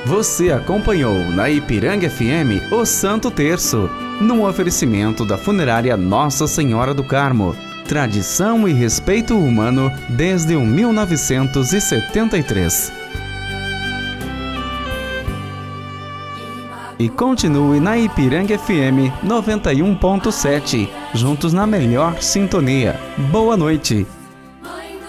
Você acompanhou na Ipiranga FM o Santo Terço, num oferecimento da Funerária Nossa Senhora do Carmo. Tradição e respeito humano desde 1973. E continue na Ipiranga FM 91.7, juntos na melhor sintonia. Boa noite.